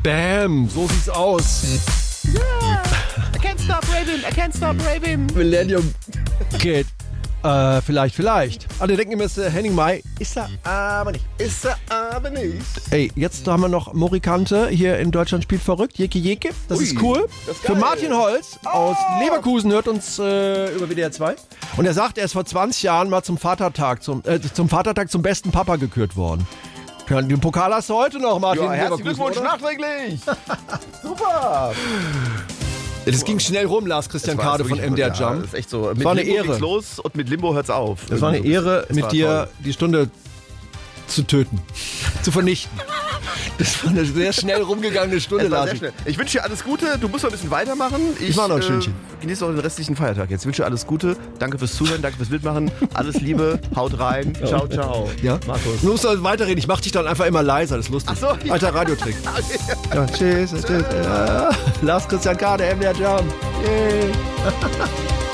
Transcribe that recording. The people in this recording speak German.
Bam, so sieht's aus. Yeah, I can't stop raving. Millennium Kid. Vielleicht. Alle denken immer, es ist Henning Mai. Ist er aber nicht. Ey, jetzt haben wir noch Morikante hier in Deutschland spielt verrückt. Jeke. Das ist cool. Das ist Für geil. Martin Holz aus Leverkusen hört uns über WDR 2. Und er sagt, er ist vor 20 Jahren mal zum Vatertag zum besten Papa gekürt worden. Ja, den Pokal hast du heute noch, Martin. Ja, herzlichen Leverkusen, Glückwunsch oder? nachträglich. Super. Das ging schnell rum, Lars Christian Kade von MDR Jump. Das ist echt so. Mit war eine Limbo Ehre. geht's los und mit Limbo hört's auf. Das war eine Ehre, Das mit war dir toll. die Stunde zu töten, zu vernichten. Das war eine sehr schnell rumgegangene Stunde, Es war Lars. sehr schnell. Ich wünsche dir alles Gute. Du musst noch ein bisschen weitermachen. Ich mach noch ein Stündchen. Genieße auch den restlichen Feiertag jetzt. Ich wünsche dir alles Gute. Danke fürs Zuhören, danke fürs Mitmachen. Alles Liebe. Haut rein. Ciao, ciao. Ja? Markus. Du musst halt weiterreden. Ich mach dich dann einfach immer leiser. Das ist lustig. Ach so, ja. Alter Radiotrick. Ja, tschüss. Ja. Lars Christian Kade, MDR Jump. Yay.